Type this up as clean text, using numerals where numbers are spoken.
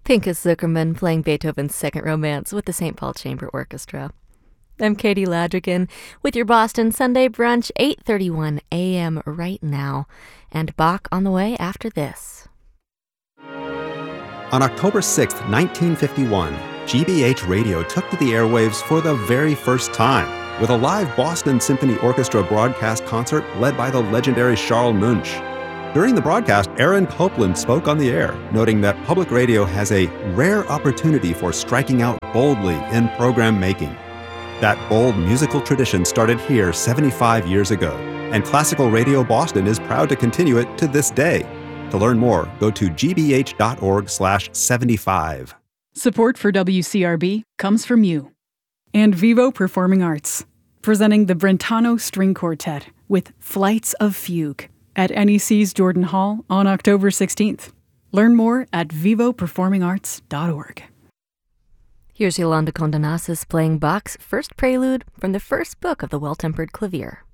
Pinchas Zuckerman playing Beethoven's Second Romance with the St. Paul Chamber Orchestra. I'm Katie Ladrigan with your Boston Sunday Brunch, 8:31 a.m. right now, and Bach on the way after this. On October 6, 1951, GBH Radio took to the airwaves for the very first time with a live Boston Symphony Orchestra broadcast concert led by the legendary Charles Munch. During the broadcast, Aaron Copland spoke on the air, noting that public radio has a rare opportunity for striking out boldly in program making. That bold musical tradition started here 75 years ago, and Classical Radio Boston is proud to continue it to this day. To learn more, go to gbh.org/75. Support for WCRB comes from you. And Vivo Performing Arts, presenting the Brentano String Quartet with Flights of Fugue at NEC's Jordan Hall on October 16th. Learn more at vivoperformingarts.org. Here's Yolanda Condonasis playing Bach's first prelude from the first book of the Well-Tempered Clavier.